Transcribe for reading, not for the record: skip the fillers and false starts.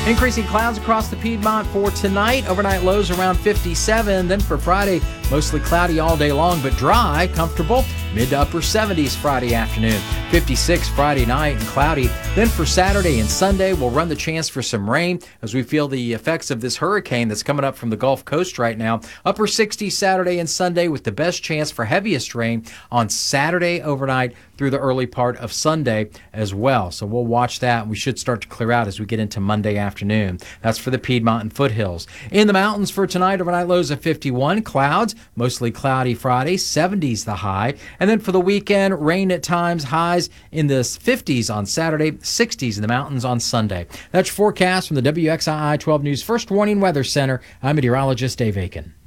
Increasing clouds across the Piedmont for tonight. Overnight lows around 57. Then for Friday, mostly cloudy all day long, but dry, comfortable. Mid to upper 70s Friday afternoon. 56 Friday night and cloudy. Then for Saturday and Sunday, we'll run the chance for some rain as we feel the effects of this hurricane that's coming up from the Gulf Coast right now. Upper 60s Saturday and Sunday with the best chance for heaviest rain on Saturday overnight through the early part of Sunday as well. So we'll watch that. We should start to clear out as we get into Monday afternoon. That's for the Piedmont and foothills. In the mountains for tonight, overnight lows of 51. Clouds, mostly cloudy Friday, 70s the high. And then for the weekend, rain at times, highs in the 50s on Saturday, 60s in the mountains on Sunday. That's your forecast from the WXII 12 News First Warning Weather Center. I'm meteorologist Dave Aiken.